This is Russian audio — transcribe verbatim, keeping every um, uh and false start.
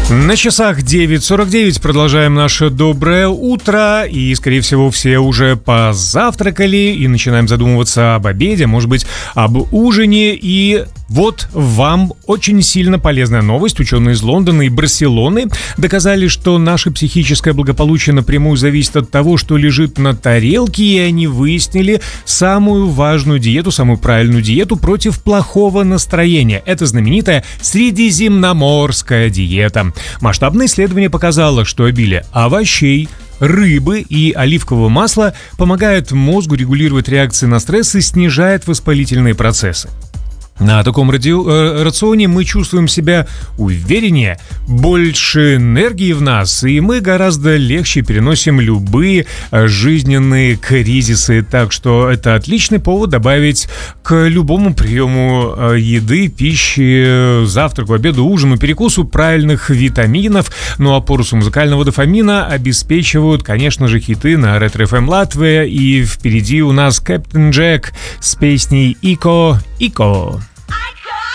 На часах девять сорок девять, продолжаем наше доброе утро. И, скорее всего, все уже позавтракали и начинаем задумываться об обеде, может быть, об ужине. И вот вам очень сильно полезная новость. Ученые из Лондона и Барселоны доказали, что наше психическое благополучие напрямую зависит от того, что лежит на тарелке. И они выяснили самую важную диету, самую правильную диету против плохого настроения. Это знаменитая средиземноморская диета. Масштабное исследование показало, что обилие овощей, рыбы и оливкового масла помогает мозгу регулировать реакции на стресс и снижает воспалительные процессы. На таком ради... э, рационе мы чувствуем себя увереннее, больше энергии в нас, и мы гораздо легче переносим любые жизненные кризисы. Так что это отличный повод добавить к любому приему еды, пищи, завтраку, обеду, ужину, перекусу правильных витаминов. Ну а порцию музыкального дофамина обеспечивают, конечно же, хиты на Ретро эф эм Латвия. И впереди у нас Captain Jack с песней «Ико, Ико».